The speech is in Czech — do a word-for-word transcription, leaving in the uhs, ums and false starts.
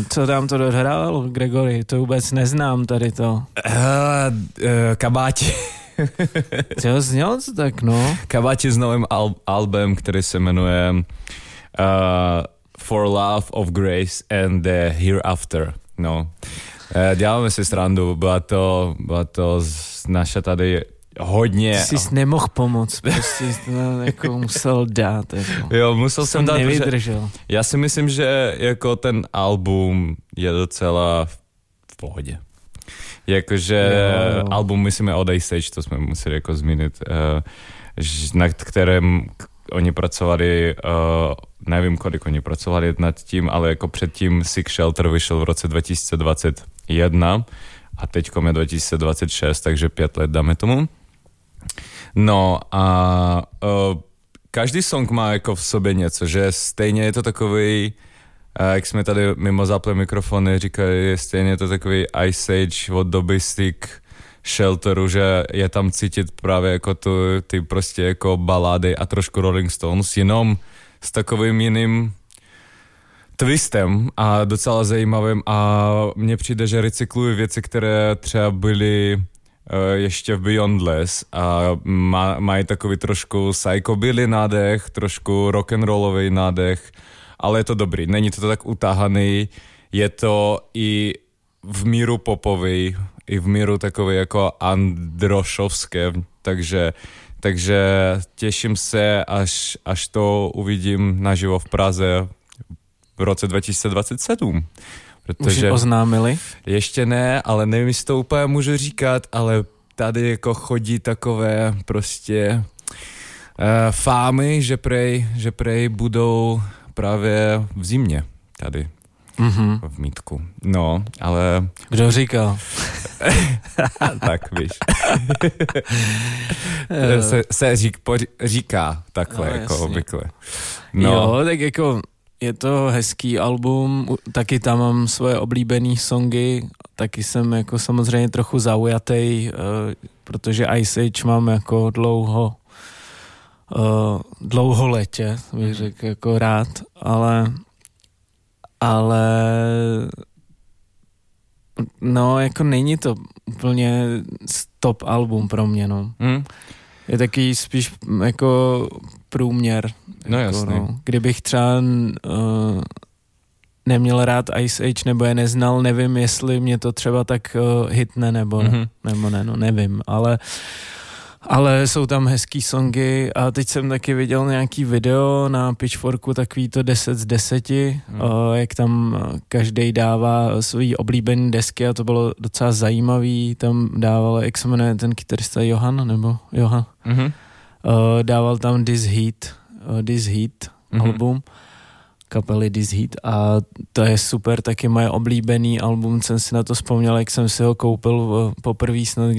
co tam to dohrál, Gregory? To vůbec neznám tady to. Uh, uh, Kabáti. Co znělo to tak, no? Kabáti s novým al- albem, který se jmenuje uh, For Love of Grace and the Hereafter. No. Uh, děláme si srandu, byla to, byla to z naša tady hodně... Ty jsi nemohl pomoct, prostě jsi to jako musel dát. Jako. Jo, musel jsem dát, nevydržel. Já si myslím, že jako ten album je docela v pohodě. Jakože jo. Album myslíme od A-Stage, to jsme museli jako zmínit, uh, na kterém oni pracovali, uh, nevím, kolik oni pracovali nad tím, ale jako předtím Sick Shelter vyšel v roce dva tisíce dvacet jedna a teďkom je dva tisíce dvacet šest, takže pět let dáme tomu. No a uh, každý song má jako v sobě něco, že stejně je to takový, uh, jak jsme tady mimo záple mikrofony říkali, stejně je to takový Ice Age od doby Sick Shelteru, že je tam cítit právě jako tu, ty prostě jako balády a trošku Rolling Stones, jenom s takovým jiným twistem a docela zajímavým a mně přijde, že recyklují věci, které třeba byly uh, ještě v Beyondless a má, mají takový trošku psychobilly nádech, trošku rock'n'rollový nádech, ale je to dobrý, není to tak utáhaný, je to i v míru popový, i v míru takový jako androšovské, takže, takže těším se, až, až to uvidím naživo v Praze v roce dva tisíce dvacet sedm. Protože už oznámili? Ještě ne, ale nevím, jestli to úplně můžu říkat, ale tady jako chodí takové prostě uh, fámy, že prej, že prej budou právě v zimě tady. Mm-hmm. V Mítku. No, ale... Kdo říkal? Tak, víš. se se řík, po, říká takhle, no, jako jasně. Obvykle. No. Jo, tak jako je to hezký album, taky tam mám svoje oblíbený songy, taky jsem jako samozřejmě trochu zaujatý, uh, protože Ice Age mám jako dlouho uh, dlouholetě, bych řekl, jako rád, ale ale no, jako není to úplně top album pro mě, no. Hmm. Je taky spíš jako průměr. No jako, jasně. No. Kdybych třeba uh, neměl rád Ice Age nebo je neznal, nevím, jestli mě to třeba tak uh, hitne nebo, mm-hmm. nebo ne, no nevím, ale Ale jsou tam hezký songy a teď jsem taky viděl nějaký video na Pitchforku, takový to deset z deseti, hmm. o, jak tam každej dává svý oblíbený desky a to bylo docela zajímavý, tam dával, jak se jmenuje ten kytarista, Johan, nebo Johan, hmm. o, dával tam This Heat, o, This Heat hmm. album, kapely This Heat a to je super, taky moje oblíbený album, jsem si na to vzpomněl, jak jsem si ho koupil poprvé snad,